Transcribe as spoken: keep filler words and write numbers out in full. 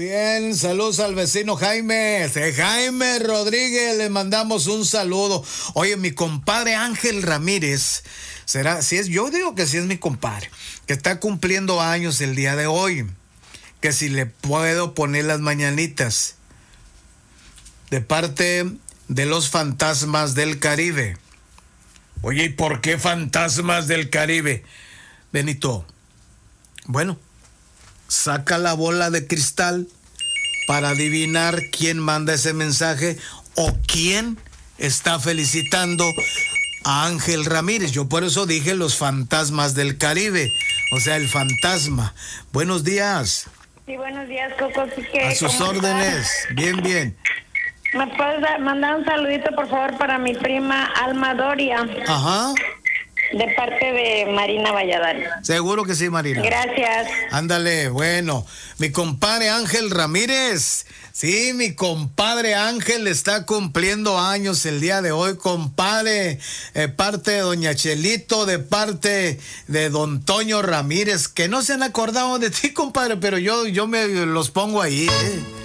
bien, saludos al vecino Jaime, este, Jaime Rodríguez, le mandamos un saludo. Oye, mi compadre Ángel Ramírez, será, si es, yo digo que sí es mi compadre, que está cumpliendo años el día de hoy, que si le puedo poner las mañanitas, de parte de los Fantasmas del Caribe. Oye, ¿y por qué Fantasmas del Caribe, Benito? Bueno, saca la bola de cristal para adivinar quién manda ese mensaje o quién está felicitando a Ángel Ramírez. Yo por eso dije los Fantasmas del Caribe, o sea, el fantasma. Buenos días. Sí, buenos días, Coco. Sí que, a sus órdenes. Estás? Bien, bien. ¿Me puedes mandar un saludito, por favor, para mi prima Alma Doria? Ajá. De parte de Marina Valladares. Seguro que sí, Marina. Gracias. Ándale, bueno. Mi compadre Ángel Ramírez. Sí, mi compadre Ángel está cumpliendo años el día de hoy, compadre. Eh, parte de doña Chelito, de parte de don Toño Ramírez, que no se han acordado de ti, compadre, pero yo, yo me los pongo ahí, ¿eh?